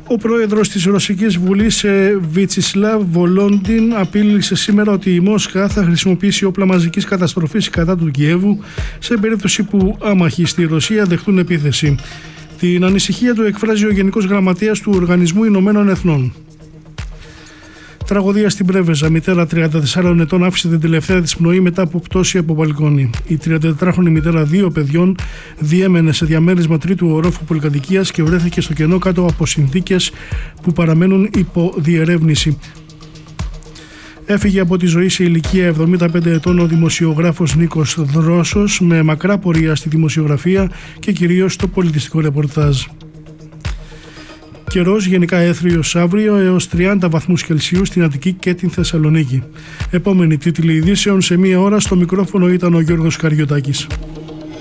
Ο πρόεδρος της Ρωσικής Βουλής Βιατσισλάβ Βολόντιν απείλησε σήμερα ότι η Μόσχα θα χρησιμοποιήσει όπλα μαζικής καταστροφής κατά του Κιέβου σε περίπτωση που άμαχοι στη Ρωσία δεχτούν επίθεση. Την ανησυχία του εκφράζει ο Γενικός Γραμματέας του Οργανισμού Ηνωμένων Εθνών. Τραγωδία στην Πρέβεζα. Μητέρα 34 ετών άφησε την τελευταία της πνοή μετά από πτώση από μπαλκόνι. Η 34χρονη μητέρα 2 παιδιών διέμενε σε διαμέρισμα τρίτου ορόφου πολυκατοικίας και βρέθηκε στο κενό κάτω από συνθήκες που παραμένουν υπό διερεύνηση. Έφυγε από τη ζωή σε ηλικία 75 ετών ο δημοσιογράφος Νίκος Δρόσος, με μακρά πορεία στη δημοσιογραφία και κυρίως στο πολιτιστικό ρεπορτάζ. Καιρός γενικά έθριος αύριο έως 30 βαθμούς Κελσίου στην Αττική και την Θεσσαλονίκη. Επόμενη τίτλοι ειδήσεων σε μία ώρα. Στο μικρόφωνο ήταν ο Γιώργος Καριωτάκης.